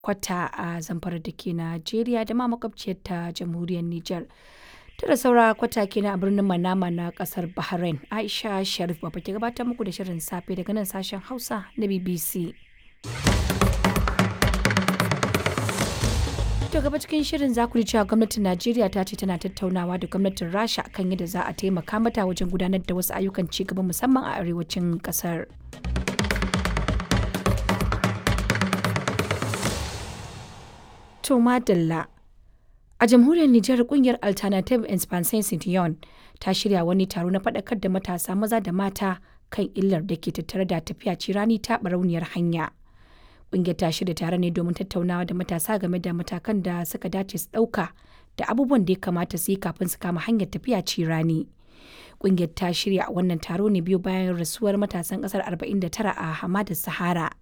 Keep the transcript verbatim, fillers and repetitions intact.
kwata a Zamfara da ke Najeriya da ma makwabciyar ta jamhuriyar Nijar. Tara saura kwata kenan a birnin Manama na kasar Bahrain. Aisha Sharif ba ke gabatar muku da shirin safe daga nan sashen Hausa na B B C. To gaba cikin shirin za ku ji cewa gwamnatin Najeriya ta ce tana tattaunawa da gwamnatin Rasha kan yadda za a taimaka mata wajen gudanar da wasu ayyukan ci gaba musamman a arewacin kasar. To madalla. A jamhuriyar Nijar kungiyar Alternative Expansion Citoyen ta shirya wani taro na faɗakar da matasa maza da mata kan illar da ke tattare da tafiya cirani ta barauniyar hanya. Kungiyar ta shirya tare ne domin tattaunawa da matasa game da matakan da suka dace su ɗauka da abubuwan da ya kamata su yi kafin su kama hanyar tafiya cirani. Kungiyar ta shirya wannan taro ne biyu bayan rasuwar matasan ƙasar arba'in da tara a Hamadar Sahara.